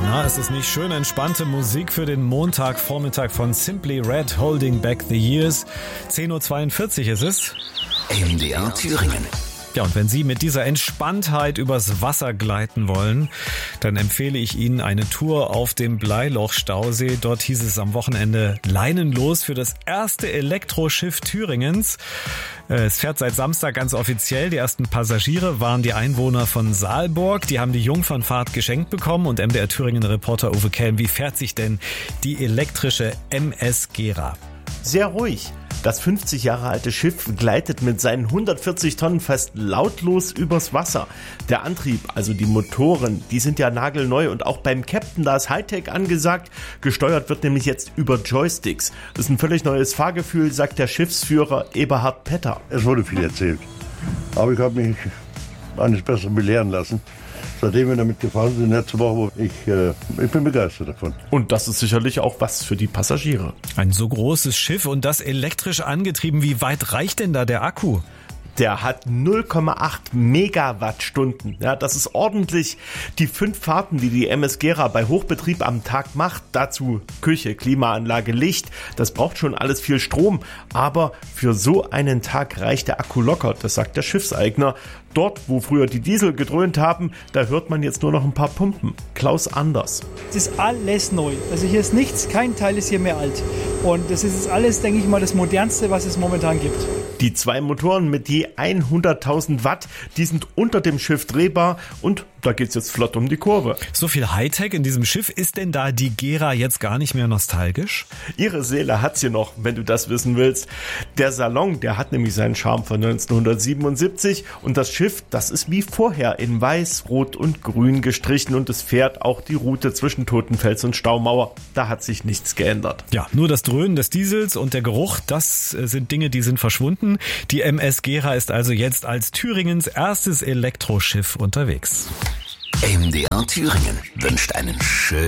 Na, ist es nicht schön entspannte Musik für den Montagvormittag von Simply Red, Holding Back the Years. 10.42 Uhr ist es. MDR Thüringen. Ja, und wenn Sie mit dieser Entspanntheit übers Wasser gleiten wollen, dann empfehle ich Ihnen eine Tour auf dem Bleiloch-Stausee. Dort hieß es am Wochenende leinenlos für das erste Elektroschiff Thüringens. Es fährt seit Samstag ganz offiziell. Die ersten Passagiere waren die Einwohner von Saalborg. Die haben die Jungfernfahrt geschenkt bekommen. Und MDR Thüringen-Reporter Uwe Kelm, wie fährt sich denn die elektrische MS Gera? Sehr ruhig. Das 50 Jahre alte Schiff gleitet mit seinen 140 Tonnen fast lautlos übers Wasser. Der Antrieb, also die Motoren, die sind ja nagelneu und auch beim Captain, da ist Hightech angesagt. Gesteuert wird nämlich jetzt über Joysticks. Das ist ein völlig neues Fahrgefühl, sagt der Schiffsführer Eberhard Petter. Es wurde viel erzählt, aber ich habe mich eines Besseren belehren lassen. Seitdem wir damit gefahren sind, letzte Woche, ich bin begeistert davon. Und das ist sicherlich auch was für die Passagiere. Ein so großes Schiff und das elektrisch angetrieben. Wie weit reicht denn da der Akku? Der hat 0,8 Megawattstunden. Ja, das ist ordentlich. Die 5 Fahrten, die MS Gera bei Hochbetrieb am Tag macht, dazu Küche, Klimaanlage, Licht, das braucht schon alles viel Strom. Aber für so einen Tag reicht der Akku locker, das sagt der Schiffseigner. Dort, wo früher die Diesel gedröhnt haben, da hört man jetzt nur noch ein paar Pumpen. Klaus Anders. Es ist alles neu. Also hier ist nichts, kein Teil ist hier mehr alt. Und das ist jetzt alles, denke ich mal, das Modernste, was es momentan gibt. Die 2 Motoren mit je 100.000 Watt, die sind unter dem Schiff drehbar und da geht's jetzt flott um die Kurve. So viel Hightech in diesem Schiff, ist denn da die Gera jetzt gar nicht mehr nostalgisch? Ihre Seele hat sie noch, wenn du das wissen willst. Der Salon, der hat nämlich seinen Charme von 1977 und das Schiff, das ist wie vorher in Weiß, Rot und Grün gestrichen und es fährt auch die Route zwischen Totenfels und Staumauer. Da hat sich nichts geändert. Ja, nur das Dröhnen des Diesels und der Geruch, das sind Dinge, die sind verschwunden. Die MS Gera ist also jetzt als Thüringens erstes Elektroschiff unterwegs. MDR Thüringen wünscht einen schönen